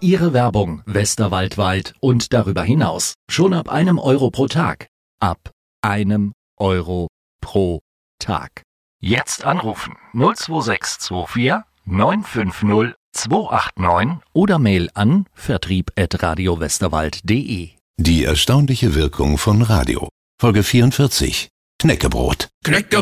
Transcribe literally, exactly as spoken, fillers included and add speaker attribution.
Speaker 1: Ihre Werbung westerwaldweit und darüber hinaus schon ab einem Euro pro Tag. Ab einem Euro pro Tag. Jetzt anrufen null zwei sechs zwei vier neun fünf null zwei acht neun oder Mail an vertrieb at radiowesterwald punkt de.
Speaker 2: Die erstaunliche Wirkung von Radio. Folge vierundvierzig. Knäckebrot.
Speaker 3: Knäckebrot.